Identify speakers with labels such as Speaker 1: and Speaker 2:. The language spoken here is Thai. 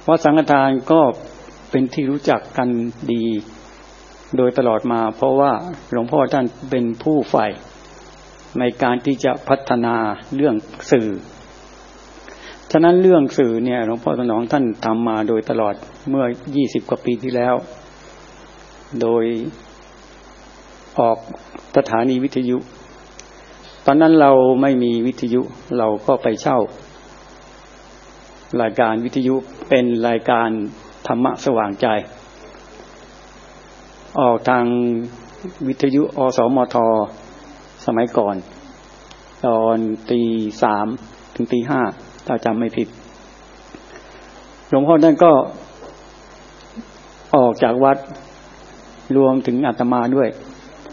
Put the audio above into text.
Speaker 1: วัดสังฆทานก็เป็นที่รู้จักกันดีโดยตลอดมาเพราะว่าหลวงพ่อท่านเป็นผู้ใฝ่ในการที่จะพัฒนาเรื่องสื่อฉะนั้นเรื่องสื่อเนี่ยหลวงพ่อสนองท่านทำมาโดยตลอดเมื่อ20กว่าปีที่แล้วโดยออกสถานีวิทยุตอนนั้นเราไม่มีวิทยุเราก็ไปเช่ารายการวิทยุเป็นรายการธรรมะสว่างใจออกทางวิทยุอสมทสมัยก่อนตอนตี 3 ถึงตี 5ถ้าจำไม่ผิดหลวงพ่อท่านก็ออกจากวัดรวมถึงอาตมาด้วย